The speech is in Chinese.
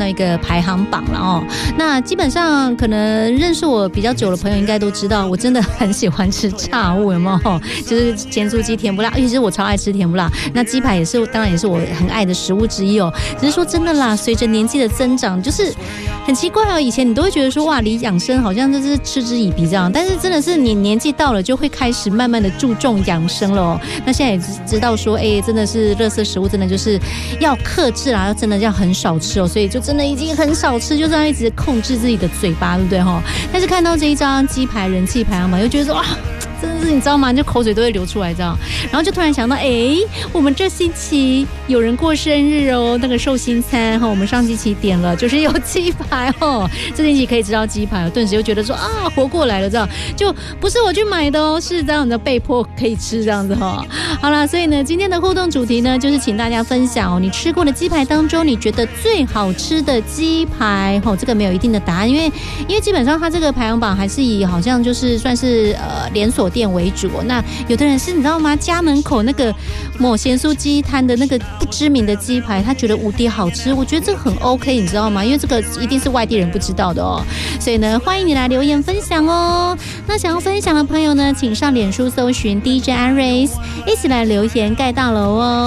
到一个排行榜了哦。那基本上可能认识我比较久的朋友应该都知道，我真的很喜欢吃炸物，有没有？就是咸酥鸡、甜不辣，尤其是我超爱吃甜不辣。那鸡排也是，当然也是我很爱的食物之一哦。只是说真的啦，随着年纪的增长，就是很奇怪哦。以前你都会觉得说哇，离养生好像就是嗤之以鼻这样，但是真的是你年纪到了，就会开始慢慢的注重养生了哦。那现在也知道说，真的是垃圾食物，真的就是要克制啦，要真的要很少吃哦。所以就真的已经很少吃，就是要一直控制自己的嘴巴，对不对哈？但是看到这一张鸡排人气排行榜，又觉得说哇，真的是你知道吗？就口水都会流出来这样，然后就突然想到，我们这星期有人过生日哦，那个寿星餐哈，我们上星期点了，就是有鸡排哦，这星期可以吃到鸡排，顿时又觉得说啊，活过来了这样，就不是我去买的哦，是这样的被迫可以吃这样子哈。好啦，所以呢，今天的互动主题呢，就是请大家分享哦，你吃过的鸡排当中，你觉得最好吃的鸡排哦，这个没有一定的答案，因为基本上它这个排行榜还是以好像就是算是连锁店为主哦。那有的人是你知道吗？家门口那个某咸酥鸡摊的那个不知名的鸡排，他觉得无敌好吃，我觉得这个很 OK， 你知道吗？因为这个一定是外地人不知道的哦。所以呢，欢迎你来留言分享哦。那想要分享的朋友呢，请上脸书搜寻 DJ Ann Race， 一起来留言盖大楼哦。